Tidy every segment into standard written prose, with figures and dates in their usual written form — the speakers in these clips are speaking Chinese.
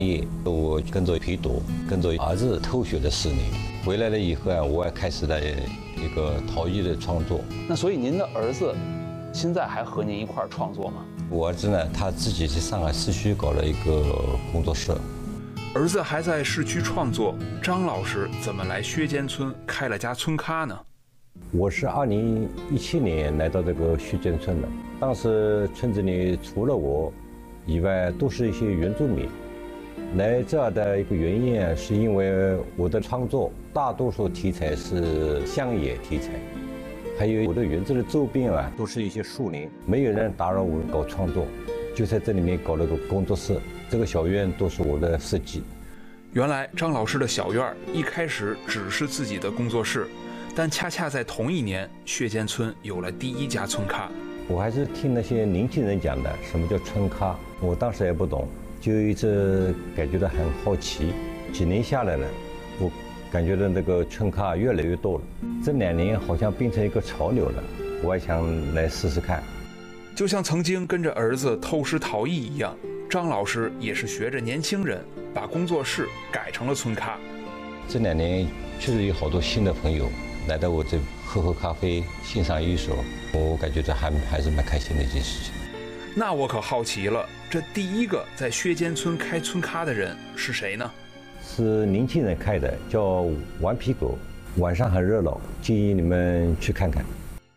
业，我跟着陪读，跟着儿子偷学了4年。回来了以后啊，我也开始了一个陶艺的创作。 那所以您的儿子现在还和您一块儿创作吗？ 我儿子呢，他自己在上海市区搞了一个工作室。 儿子还在市区创作，张老师怎么来薛间村开了家村咖呢？ 我是2017年来到这个薛间村的，当时村子里除了我以外，都是一些原住民。来这儿的一个原因啊，是因为我的创作大多数题材是乡野题材，还有我的园子的周边啊，都是一些树林，没有人打扰我搞创作，就在这里面搞了个工作室。这个小院都是我的设计。 原来张老师的小院一开始只是自己的工作室，但恰恰在同一年，薛间村有了第一家村咖。 我还是听那些年轻人讲的，什么叫村咖，我当时也不懂，就一直感觉到很好奇。几年下来了，我感觉到那个村咖越来越多了，这2年好像变成一个潮流了，我也想来试试看。 就像曾经跟着儿子偷师陶艺一样，张老师也是学着年轻人，把工作室改成了村咖。 这2年确实有好多新的朋友来到我这喝咖啡、欣赏艺术，我感觉这还是蛮开心的一件事情。 那我可好奇了，这第一个在薛间村开村咖的人是谁呢？ 是年轻人开的，叫顽皮狗，晚上很热闹，建议你们去看看。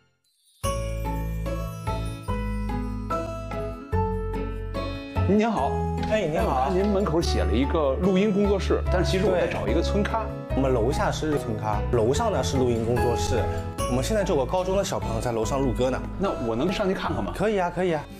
您好， 哎，您好， 您门口写了一个录音工作室，但是其实我在找一个村咖。 我们楼下是村咖，楼上呢是录音工作室。我们现在就有个高中的小朋友在楼上录歌呢。 那我能上去看看吗？ 可以啊，可以啊。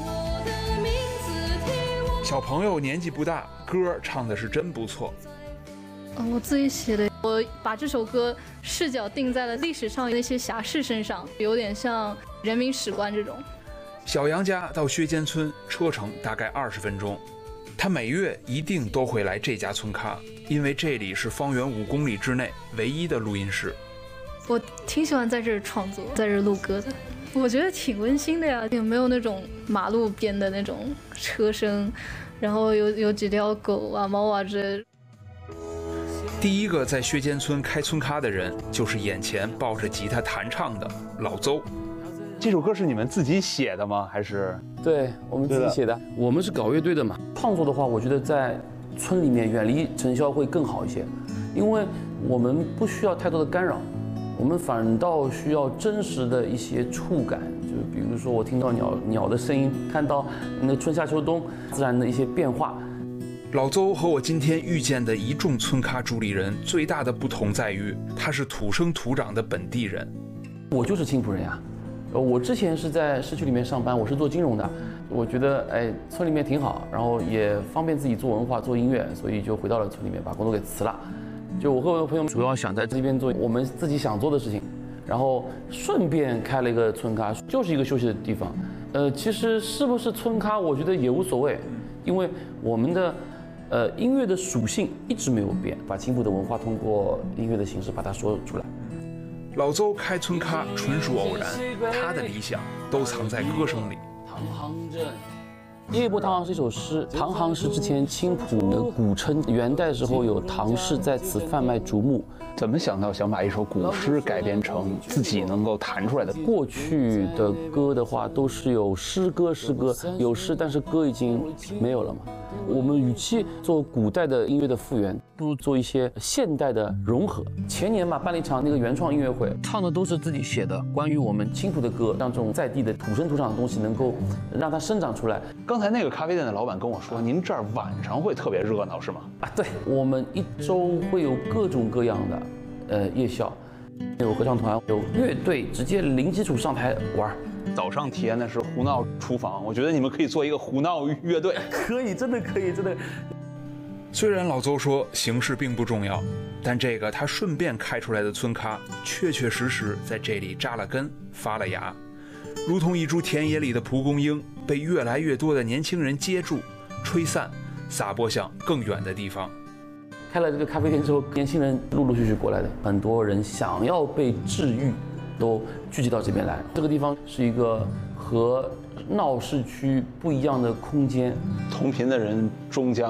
小朋友年纪不大，歌唱的是真不错。 我自己写的，我把这首歌视角定在了历史上那些侠士身上，有点像人民史观这种。 小杨家到薛间村车程大概20分钟，他每月一定都会来这家村咖，因为这里是方圆5公里之内唯一的录音室。 我挺喜欢在这儿创作，在这儿录歌的，我觉得挺温馨的呀，有没有那种马路边的那种车声，然后有几条狗啊、猫啊之类的。 第一个在薛间村开村咖的人，就是眼前抱着吉他弹唱的老邹。这首歌是你们自己写的吗？还是？ 对，我们自己写的。我们是搞乐队的嘛，创作的话，我觉得在村里面远离尘嚣会更好一些，因为我们不需要太多的干扰，我们反倒需要真实的一些触感，就比如说我听到鸟的声音，看到那春夏秋冬自然的一些变化。 老邹和我今天遇见的一众村咖主理人最大的不同在于，他是土生土长的本地人。 我就是青浦人呀。我之前是在市区里面上班，我是做金融的。我觉得村里面挺好，然后也方便自己做文化、做音乐，所以就回到了村里面，把工作给辞了。就我和我的朋友主要想在这边做我们自己想做的事情，然后顺便开了一个村咖，就是一个休息的地方。其实是不是村咖，我觉得也无所谓，因为我们的音乐的属性一直没有变，把青浦的文化通过音乐的形式把它说出来。 老邹开村咖纯属偶然，他的理想都藏在歌声里。 唐行镇，夜泊唐行是一首诗，唐行是之前青浦的古称，元代时候有唐氏在此贩卖竹木。 怎么想到想把一首古诗改编成自己能够弹出来的？ 过去的歌的话都是有诗歌，有诗，但是歌已经没有了嘛。我们与其做古代的音乐的复原，不如做一些现代的融合。前年嘛，办了一场那个原创音乐会，唱的都是自己写的关于我们青浦的歌，让这种在地的土生土长的东西能够让它生长出来。 刚才那个咖啡店的老板跟我说，您这儿晚上会特别热闹，是吗？ 啊，对，我们一周会有各种各样的夜校，有合唱团，有乐队，直接零基础上台玩。 早上体验的是胡闹厨房，我觉得你们可以做一个胡闹乐队。 可以，真的可以，真的。 虽然老邹说形式并不重要，但这个他顺便开出来的村咖，确确实实在这里扎了根、发了芽，如同一株田野里的蒲公英，被越来越多的年轻人接住、吹散，撒播向更远的地方。 开了这个咖啡店之后，年轻人陆陆续续过来的，很多人想要被治愈，都聚集到这边来。这个地方是一个和闹市区不一样的空间。 同频的人终将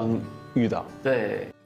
遇到。 对，